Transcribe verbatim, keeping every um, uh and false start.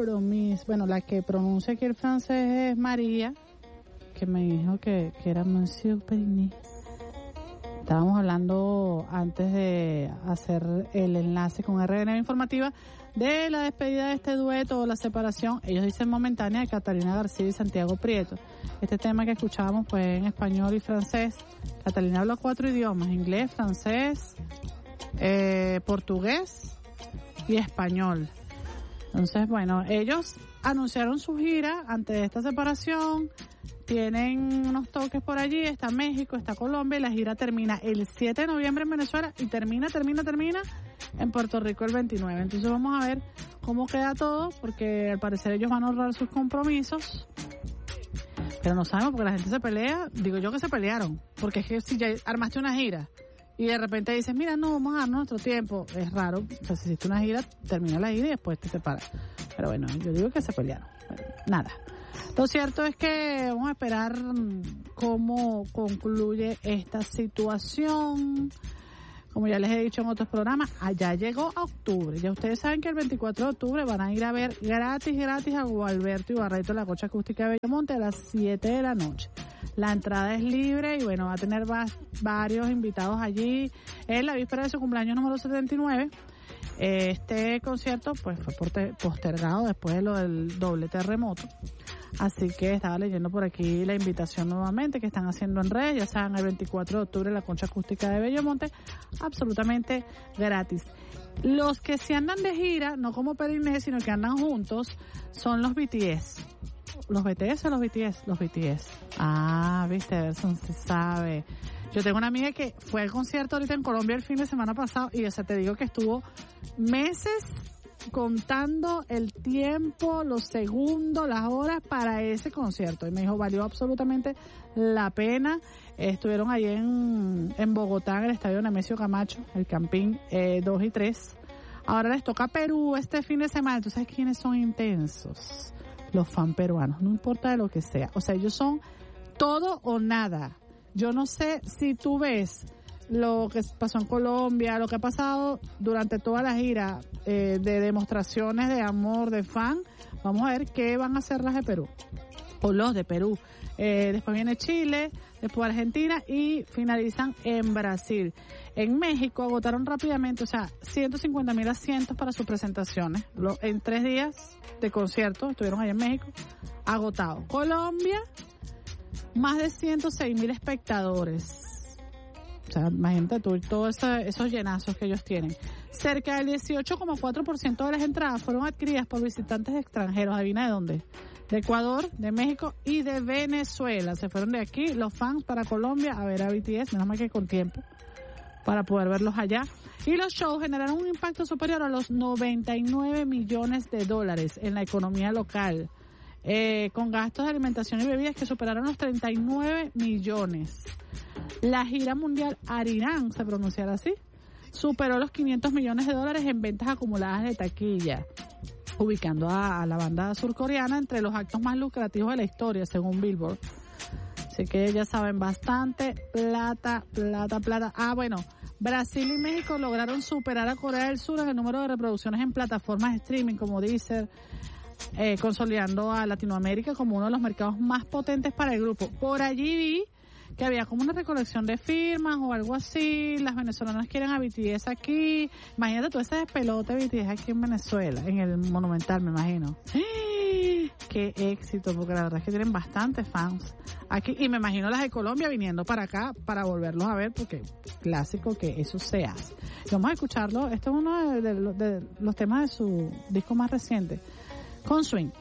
compromiso. Bueno, la que pronuncia aquí el francés es María, que me dijo que, que era Monsieur Perigny. Estábamos hablando antes de hacer el enlace con R N Informativa de la despedida de este dueto o la separación, ellos dicen momentánea, de Catalina García y Santiago Prieto. Este tema que escuchábamos pues en español y francés. Catalina habla cuatro idiomas: inglés, francés, eh, portugués y español. Entonces, bueno, ellos anunciaron su gira antes de esta separación. Tienen unos toques por allí, está México, está Colombia, y la gira termina el siete de noviembre en Venezuela y termina, termina, termina en Puerto Rico el veintinueve. Entonces vamos a ver cómo queda todo, porque al parecer ellos van a honrar sus compromisos, pero no sabemos porque la gente se pelea. Digo yo que se pelearon, porque es que si ya armaste una gira y de repente dices, mira, no, vamos a dar nuestro tiempo, es raro. O sea, si hiciste una gira, termina la gira y después te separas. Pero bueno, yo digo que se pelearon. Pero nada. Lo cierto es que vamos a esperar cómo concluye esta situación. Como ya les he dicho en otros programas, allá llegó a octubre. Ya ustedes saben que el veinticuatro de octubre van a ir a ver gratis, gratis a Gualberto Ibarreto, la Concha Acústica de Bellomonte, a las siete de la noche. La entrada es libre y bueno, va a tener va- varios invitados allí. En la víspera de su cumpleaños número setenta y nueve. Este concierto pues fue postergado después de lo del doble terremoto. Así que estaba leyendo por aquí la invitación nuevamente que están haciendo en redes. Ya saben, el veinticuatro de octubre la Concha Acústica de Bellomonte, absolutamente gratis. Los que se andan de gira, no como Perigny, sino que andan juntos, son los B T S. ¿Los B T S o los B T S? Los B T S. Ah, viste, eso se sabe. Yo tengo una amiga que fue al concierto ahorita en Colombia el fin de semana pasado y, o sea, te digo que estuvo meses contando el tiempo, los segundos, las horas para ese concierto. Y me dijo, valió absolutamente la pena. Eh, estuvieron ahí en, en Bogotá, en el estadio Nemesio Camacho, el Campín eh, dos y tres. Ahora les toca Perú este fin de semana. Entonces, ¿quiénes son intensos? Los fan peruanos, no importa de lo que sea. O sea, ellos son todo o nada. Yo no sé si tú ves lo que pasó en Colombia, lo que ha pasado durante toda la gira eh, de demostraciones de amor, de fan. Vamos a ver qué van a hacer las de Perú, o los de Perú. Eh, después viene Chile, después Argentina y finalizan en Brasil. En México agotaron rápidamente, o sea, ciento cincuenta mil asientos para sus presentaciones. Lo, en tres días de concierto estuvieron allá en México, agotado. Colombia, más de ciento seis mil espectadores. O sea, imagínate tú todos esa, esos llenazos que ellos tienen. Cerca del dieciocho coma cuatro por ciento de las entradas fueron adquiridas por visitantes extranjeros. ¿Adivina de dónde? De Ecuador, de México y de Venezuela. Se fueron de aquí los fans para Colombia a ver a B T S, menos mal que con tiempo, para poder verlos allá. Y los shows generaron un impacto superior a los noventa y nueve millones de dólares en la economía local, eh, con gastos de alimentación y bebidas que superaron los treinta y nueve millones. La gira mundial Arirán, se pronunciará así, superó los quinientos millones de dólares en ventas acumuladas de taquilla, ubicando a, a la banda surcoreana entre los actos más lucrativos de la historia, según Billboard. Así que ya saben, bastante plata, plata, plata. Ah, bueno, Brasil y México lograron superar a Corea del Sur en el número de reproducciones en plataformas de streaming como Deezer, eh, consolidando a Latinoamérica como uno de los mercados más potentes para el grupo. Por allí vi que había como una recolección de firmas o algo así. Las venezolanas quieren a B T S aquí. Imagínate tú ese despelote de B T S aquí en Venezuela, en el Monumental, me imagino. Qué éxito, porque la verdad es que tienen bastantes fans aquí, y me imagino las de Colombia viniendo para acá para volverlos a ver, porque clásico que eso se hace. Y vamos a escucharlo. Esto es uno de, de, de los temas de su disco más reciente, Con Swing.